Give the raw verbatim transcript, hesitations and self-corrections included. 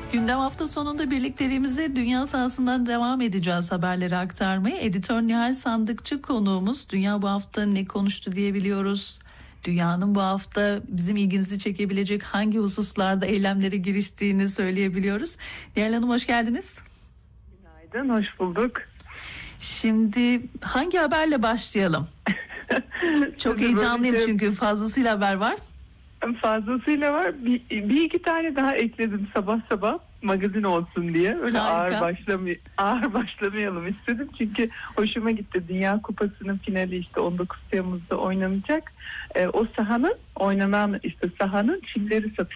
Gündem hafta sonunda birlikteliğimize dünya sahasından devam edeceğiz haberleri aktarmaya. Editör Nihal Sandıkçı konuğumuz. Dünya bu hafta ne konuştu diyebiliyoruz. Dünyanın bu hafta bizim ilgimizi çekebilecek hangi hususlarda eylemlere giriştiğini söyleyebiliyoruz. Nihal Hanım hoş geldiniz. Günaydın, hoş bulduk. Şimdi hangi haberle başlayalım? Çok heyecanlıyım şey... çünkü fazlasıyla haber var. Fazlasıyla var. Bir, bir iki tane daha ekledim sabah sabah magazin olsun diye. Öyle ağır, başlamay ağır başlamayalım istedim. Çünkü hoşuma gitti. Dünya Kupası'nın finali işte on dokuz Temmuz'da oynanacak. Ee, o sahanın oynanan işte sahanın çimleri satış